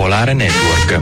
Popolare Network.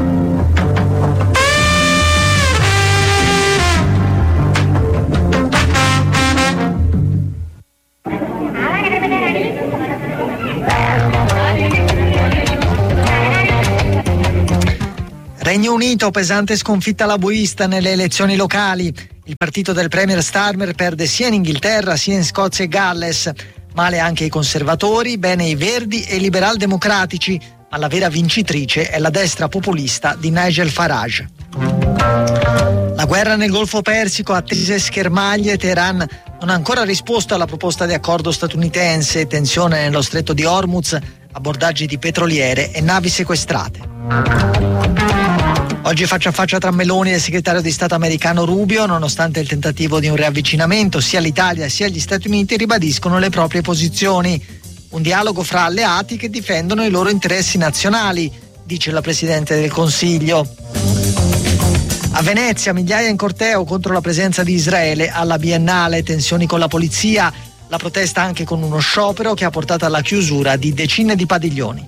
Regno Unito, pesante sconfitta laburista nelle elezioni locali. Il partito del premier Starmer perde sia in Inghilterra sia in Scozia e Galles. Male anche i conservatori, bene i verdi e i liberal democratici, ma la vera vincitrice è la destra populista di Nigel Farage. La guerra nel Golfo Persico, attese schermaglie, Teheran non ha ancora risposto alla proposta di accordo statunitense, tensione nello stretto di Hormuz, abbordaggi di petroliere e navi sequestrate. Oggi faccia a faccia tra Meloni e il segretario di Stato americano Rubio, nonostante il tentativo di un riavvicinamento, sia l'Italia sia gli Stati Uniti ribadiscono le proprie posizioni. Un dialogo fra alleati che difendono i loro interessi nazionali, dice la Presidente del Consiglio. A Venezia, migliaia in corteo contro la presenza di Israele alla Biennale, tensioni con la polizia, la protesta anche con uno sciopero che ha portato alla chiusura di decine di padiglioni.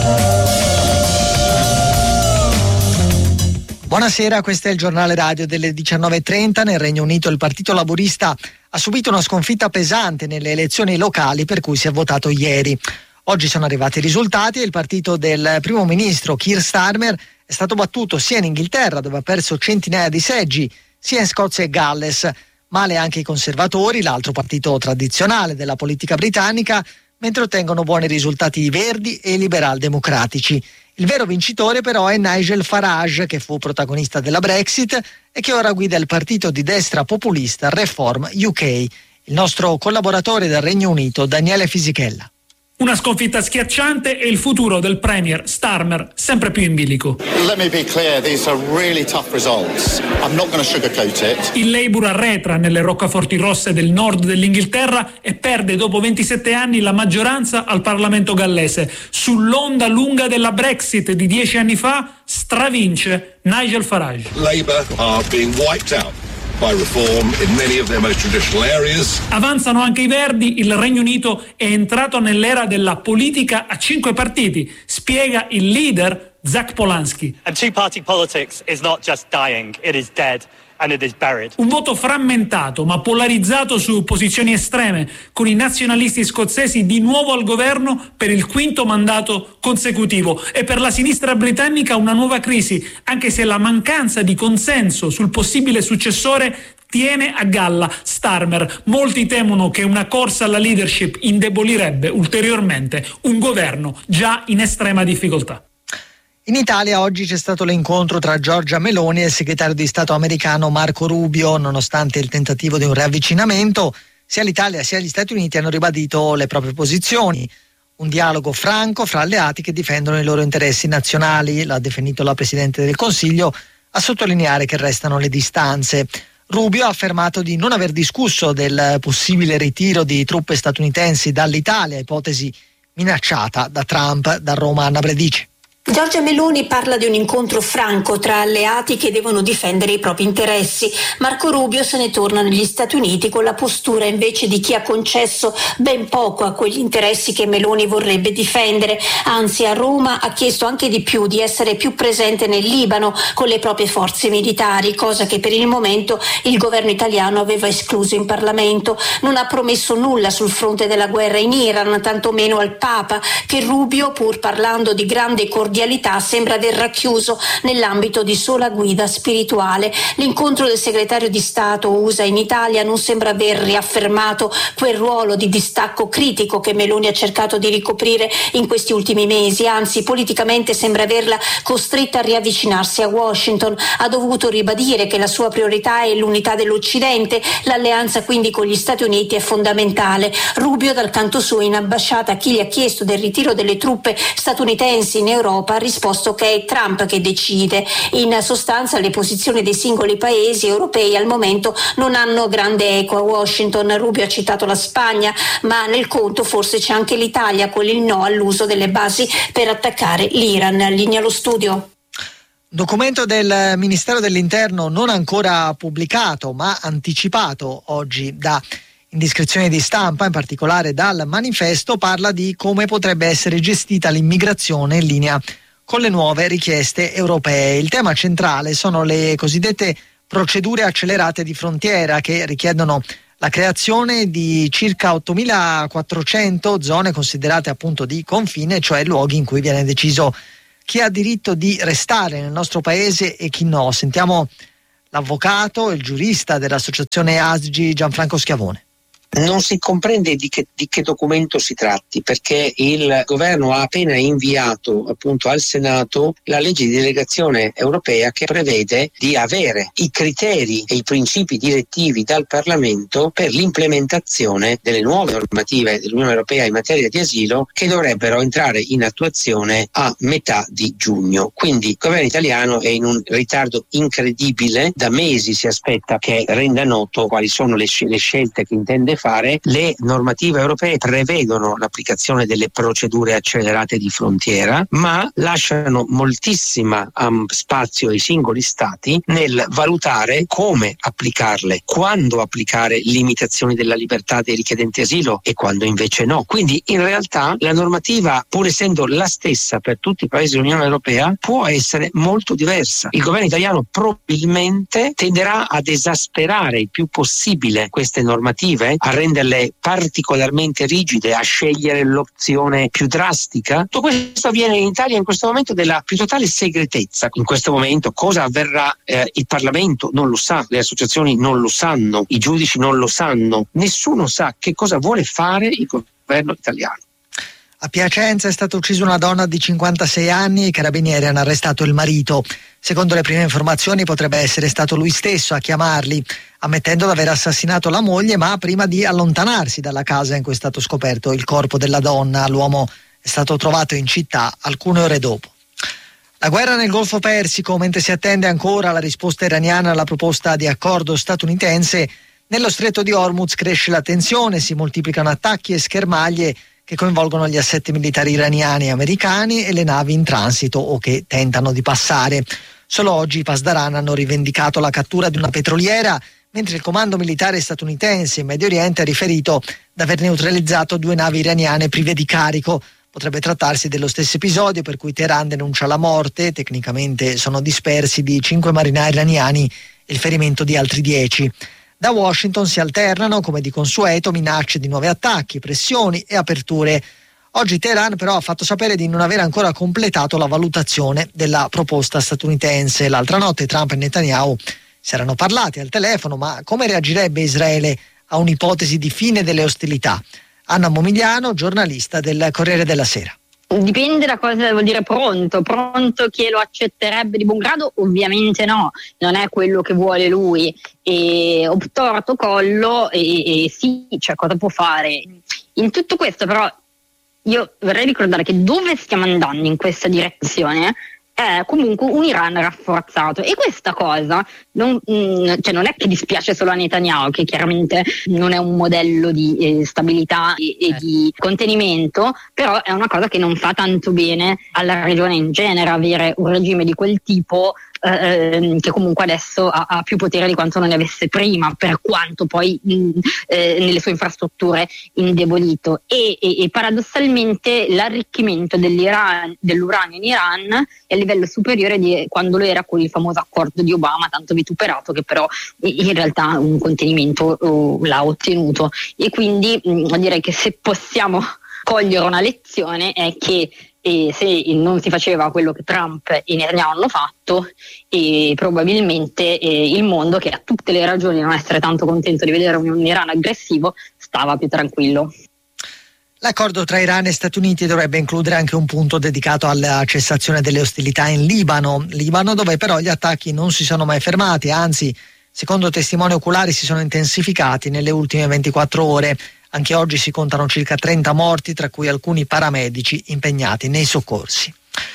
Buonasera, questo è il giornale radio delle 19:30. Nel Regno Unito il Partito Laburista ha subito una sconfitta pesante nelle elezioni locali per cui si è votato ieri. Oggi sono arrivati i risultati e il partito del primo ministro Keir Starmer è stato battuto sia in Inghilterra, dove ha perso centinaia di seggi, sia in Scozia e Galles. Male anche i conservatori, l'altro partito tradizionale della politica britannica, mentre ottengono buoni risultati i verdi e i liberal democratici. Il vero vincitore però è Nigel Farage, che fu protagonista della Brexit e che ora guida il partito di destra populista Reform UK. Il nostro collaboratore del Regno Unito, Daniele Fisichella. Una sconfitta schiacciante e il futuro del premier Starmer sempre più in bilico. Let me be clear, these are really tough results. I'm not going to sugarcoat it. Il Labour arretra nelle roccaforti rosse del nord dell'Inghilterra e perde dopo 27 anni la maggioranza al Parlamento gallese. Sull'onda lunga della Brexit di 10 anni fa stravince Nigel Farage. Labour are being wiped out by reform in many of their most traditional areas. Avanzano anche i Verdi, il Regno Unito è entrato nell'era della politica a 5 partiti, spiega il leader Zach Polanski. And two-party politics is not just dying, it is dead. And it is buried. Un voto frammentato ma polarizzato su posizioni estreme, con i nazionalisti scozzesi di nuovo al governo per il quinto mandato consecutivo, e per la sinistra britannica una nuova crisi, anche se la mancanza di consenso sul possibile successore tiene a galla Starmer. Molti temono che una corsa alla leadership indebolirebbe ulteriormente un governo già in estrema difficoltà. In Italia oggi c'è stato l'incontro tra Giorgia Meloni e il segretario di Stato americano Marco Rubio. Nonostante il tentativo di un riavvicinamento, sia l'Italia sia gli Stati Uniti hanno ribadito le proprie posizioni. Un dialogo franco fra alleati che difendono i loro interessi nazionali, l'ha definito la Presidente del Consiglio, a sottolineare che restano le distanze. Rubio ha affermato di non aver discusso del possibile ritiro di truppe statunitensi dall'Italia, ipotesi minacciata da Trump. Da Roma, Anna Bredice. Giorgia Meloni parla di un incontro franco tra alleati che devono difendere i propri interessi. Marco Rubio se ne torna negli Stati Uniti con la postura invece di chi ha concesso ben poco a quegli interessi che Meloni vorrebbe difendere. Anzi, a Roma ha chiesto anche di più, di essere più presente nel Libano con le proprie forze militari, cosa che per il momento il governo italiano aveva escluso in Parlamento. Non ha promesso nulla sul fronte della guerra in Iran, tantomeno al Papa, che Rubio, pur parlando di grande cordialità, sembra aver racchiuso nell'ambito di sola guida spirituale. L'incontro del segretario di Stato USA in Italia non sembra aver riaffermato quel ruolo di distacco critico che Meloni ha cercato di ricoprire in questi ultimi mesi, anzi politicamente sembra averla costretta a riavvicinarsi a Washington. Ha dovuto ribadire che la sua priorità è l'unità dell'Occidente, l'alleanza quindi con gli Stati Uniti è fondamentale. Rubio dal canto suo in ambasciata a chi gli ha chiesto del ritiro delle truppe statunitensi in Europa ha risposto che è Trump che decide. In sostanza le posizioni dei singoli paesi europei al momento non hanno grande eco a Washington. Rubio ha citato la Spagna, ma nel conto forse c'è anche l'Italia con il no all'uso delle basi per attaccare l'Iran. Linea allo studio. Documento del Ministero dell'Interno non ancora pubblicato ma anticipato oggi da indiscrezioni di stampa, in particolare dal Manifesto, parla di come potrebbe essere gestita l'immigrazione in linea con le nuove richieste europee. Il tema centrale sono le cosiddette procedure accelerate di frontiera, che richiedono la creazione di circa 8.400 zone considerate appunto di confine, cioè luoghi in cui viene deciso chi ha diritto di restare nel nostro paese e chi no. Sentiamo l'avvocato, il giurista dell'associazione ASGI, Gianfranco Schiavone. Non si comprende di che documento si tratti, perché il governo ha appena inviato appunto al Senato la legge di delegazione europea che prevede di avere i criteri e i principi direttivi dal Parlamento per l'implementazione delle nuove normative dell'Unione Europea in materia di asilo, che dovrebbero entrare in attuazione a metà di giugno. Quindi il governo italiano è in un ritardo incredibile, da mesi si aspetta che renda noto quali sono le scelte che intende fare. Le normative europee prevedono l'applicazione delle procedure accelerate di frontiera, ma lasciano moltissima spazio ai singoli stati nel valutare come applicarle, quando applicare limitazioni della libertà dei richiedenti asilo e quando invece no. Quindi in realtà la normativa, pur essendo la stessa per tutti i paesi dell'Unione Europea, può essere molto diversa. Il governo italiano probabilmente tenderà ad esasperare il più possibile queste normative, a renderle particolarmente rigide, a scegliere l'opzione più drastica. Tutto questo avviene in Italia in questo momento della più totale segretezza. In questo momento cosa avverrà? Il Parlamento non lo sa, le associazioni non lo sanno, i giudici non lo sanno, nessuno sa che cosa vuole fare il governo italiano. A Piacenza è stata uccisa una donna di 56 anni e i carabinieri hanno arrestato il marito. Secondo le prime informazioni potrebbe essere stato lui stesso a chiamarli, ammettendo di aver assassinato la moglie, ma prima di allontanarsi dalla casa in cui è stato scoperto il corpo della donna. L'uomo è stato trovato in città alcune ore dopo. La guerra nel Golfo Persico, mentre si attende ancora la risposta iraniana alla proposta di accordo statunitense, nello stretto di Hormuz cresce la tensione, si moltiplicano attacchi e schermaglie che coinvolgono gli assetti militari iraniani e americani e le navi in transito o che tentano di passare. Solo oggi i Pasdaran hanno rivendicato la cattura di una petroliera, mentre il comando militare statunitense in Medio Oriente ha riferito di aver neutralizzato 2 navi iraniane prive di carico. Potrebbe trattarsi dello stesso episodio per cui Teheran denuncia la morte, tecnicamente sono dispersi, di 5 marinai iraniani e il ferimento di altri 10. Da Washington si alternano, come di consueto, minacce di nuovi attacchi, pressioni e aperture. Oggi Teheran però ha fatto sapere di non aver ancora completato la valutazione della proposta statunitense. L'altra notte Trump e Netanyahu si erano parlati al telefono, ma come reagirebbe Israele a un'ipotesi di fine delle ostilità? Anna Momigliano, giornalista del Corriere della Sera. Dipende da cosa vuol dire pronto che lo accetterebbe di buon grado, ovviamente no, non è quello che vuole lui, e obtorto collo e sì, cioè cosa può fare? In tutto questo però io vorrei ricordare che dove stiamo andando in questa direzione è comunque un Iran rafforzato, e questa cosa non è che dispiace solo a Netanyahu, che chiaramente non è un modello di stabilità e di contenimento, però è una cosa che non fa tanto bene alla regione in genere, avere un regime di quel tipo che comunque adesso ha più potere di quanto non ne avesse prima, per quanto poi nelle sue infrastrutture indebolito, e paradossalmente l'arricchimento dell'uranio in Iran è a livello superiore di quando lo era con il famoso accordo di Obama, tanto vituperato, che però in realtà un contenimento l'ha ottenuto. E quindi direi che se possiamo cogliere una lezione è che se non si faceva quello che Trump e Netanyahu hanno fatto, probabilmente il mondo, che ha tutte le ragioni di non essere tanto contento di vedere un Iran aggressivo, stava più tranquillo. L'accordo tra Iran e Stati Uniti dovrebbe includere anche un punto dedicato alla cessazione delle ostilità in Libano, dove però gli attacchi non si sono mai fermati, anzi, secondo testimoni oculari, si sono intensificati nelle ultime 24 ore. Anche oggi si contano circa 30 morti, tra cui alcuni paramedici impegnati nei soccorsi.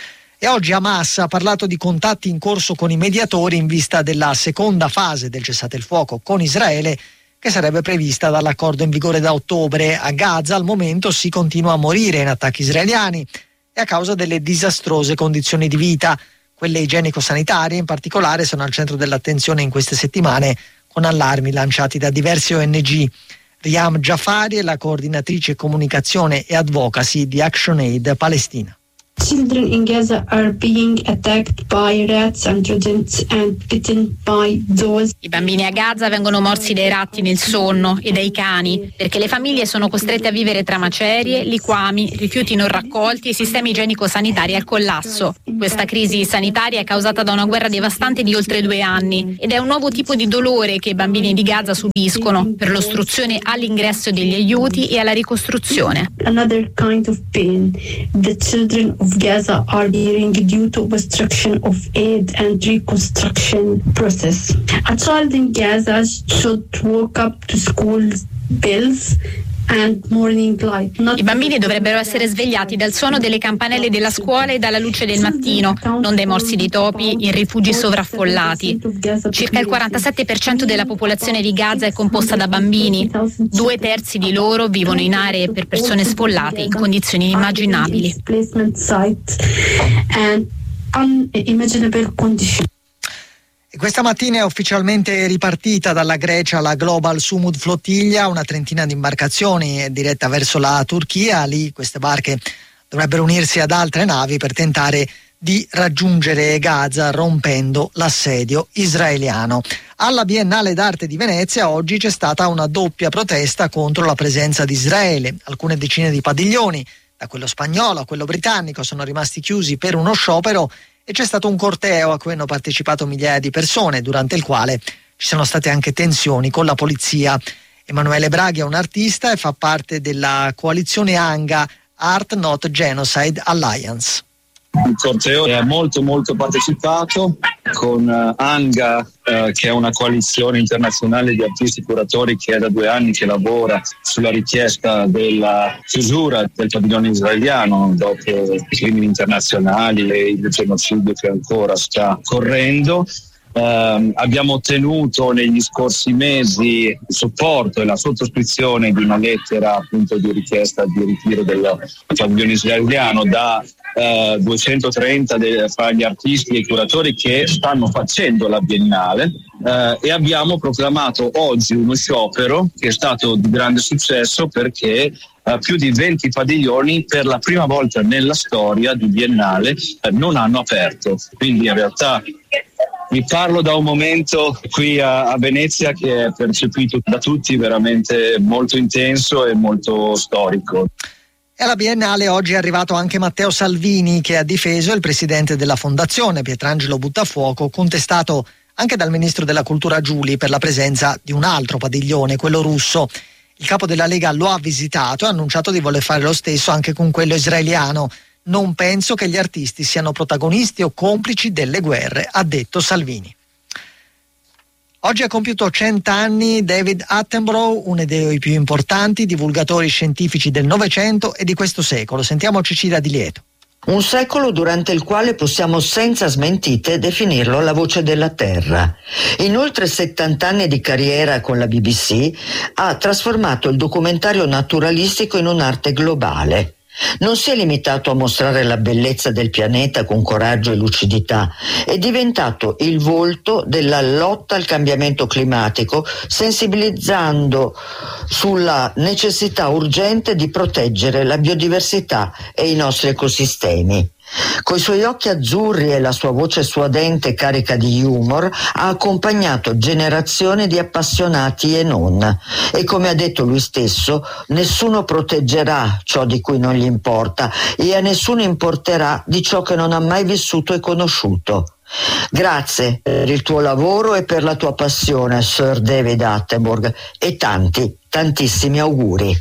E oggi Hamas ha parlato di contatti in corso con i mediatori in vista della seconda fase del cessate il fuoco con Israele, che sarebbe prevista dall'accordo in vigore da ottobre. A Gaza al momento si continua a morire in attacchi israeliani e a causa delle disastrose condizioni di vita. Quelle igienico-sanitarie in particolare sono al centro dell'attenzione in queste settimane, con allarmi lanciati da diverse ONG. Riyam Jafari è la coordinatrice comunicazione e advocacy di ActionAid Palestina. children in Gaza are being attacked by rats and rodents and bitten by those. I bambini a Gaza vengono morsi dai ratti nel sonno e dai cani, perché le famiglie sono costrette a vivere tra macerie, liquami, rifiuti non raccolti e sistemi igienico-sanitari al collasso. Questa crisi sanitaria è causata da una guerra devastante di oltre 2 anni ed è un nuovo tipo di dolore che i bambini di Gaza subiscono per l'ostruzione all'ingresso degli aiuti e alla ricostruzione. Another kind of pain the children of Gaza are bearing due to obstruction of aid and reconstruction process. A child in Gaza should wake up to school bells and morning light. I bambini dovrebbero essere svegliati dal suono delle campanelle della scuola e dalla luce del mattino, non dai morsi dei topi in rifugi sovraffollati. Circa il 47% della popolazione di Gaza è composta da bambini. 2/3 di loro vivono in aree per persone sfollate in condizioni inimmaginabili. E questa mattina è ufficialmente ripartita dalla Grecia la Global Sumud Flottiglia, una trentina di imbarcazioni diretta verso la Turchia. Lì queste barche dovrebbero unirsi ad altre navi per tentare di raggiungere Gaza rompendo l'assedio israeliano. Alla Biennale d'Arte di Venezia oggi c'è stata una doppia protesta contro la presenza di Israele. Alcune decine di padiglioni, da quello spagnolo a quello britannico, sono rimasti chiusi per uno sciopero e c'è stato un corteo a cui hanno partecipato migliaia di persone, durante il quale ci sono state anche tensioni con la polizia. Emanuele Braghi è un artista e fa parte della coalizione ANGA, Art Not Genocide Alliance. Il corteo è molto partecipato, con ANGA che è una coalizione internazionale di artisti curatori che è da 2 anni che lavora sulla richiesta della chiusura del padiglione israeliano dopo i crimini internazionali e il genocidio che ancora sta correndo. Abbiamo ottenuto negli scorsi mesi il supporto e la sottoscrizione di una lettera appunto di richiesta di ritiro del padiglione israeliano da 230 fra gli artisti e i curatori che stanno facendo la Biennale, e abbiamo proclamato oggi uno sciopero che è stato di grande successo perché più di 20 padiglioni per la prima volta nella storia di Biennale non hanno aperto. Quindi in realtà vi parlo da un momento qui a Venezia che è percepito da tutti veramente molto intenso e molto storico. E alla Biennale oggi è arrivato anche Matteo Salvini, che ha difeso il presidente della fondazione, Pietrangelo Buttafuoco, contestato anche dal ministro della Cultura Giuli per la presenza di un altro padiglione, quello russo. Il capo della Lega lo ha visitato e ha annunciato di voler fare lo stesso anche con quello israeliano. Non penso che gli artisti siano protagonisti o complici delle guerre, ha detto Salvini. Oggi ha compiuto 100 anni David Attenborough, uno dei più importanti divulgatori scientifici del Novecento e di questo secolo. Sentiamo Cecilia Di Lieto. Un secolo durante il quale possiamo senza smentite definirlo la voce della terra. In oltre 70 anni di carriera con la BBC ha trasformato il documentario naturalistico in un'arte globale. Non si è limitato a mostrare la bellezza del pianeta con coraggio e lucidità, è diventato il volto della lotta al cambiamento climatico, sensibilizzando sulla necessità urgente di proteggere la biodiversità e i nostri ecosistemi. Coi suoi occhi azzurri e la sua voce suadente carica di humor ha accompagnato generazioni di appassionati e non. E come ha detto lui stesso, nessuno proteggerà ciò di cui non gli importa e a nessuno importerà di ciò che non ha mai vissuto e conosciuto. Grazie per il tuo lavoro e per la tua passione, Sir David Attenborough, e tantissimi auguri.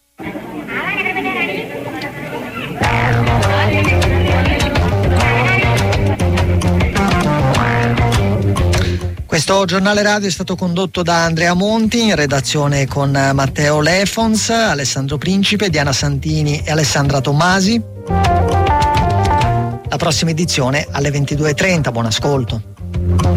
Questo giornale radio è stato condotto da Andrea Monti, in redazione con Matteo Lefons, Alessandro Principe, Diana Santini e Alessandra Tommasi. La prossima edizione alle 22:30. Buon ascolto.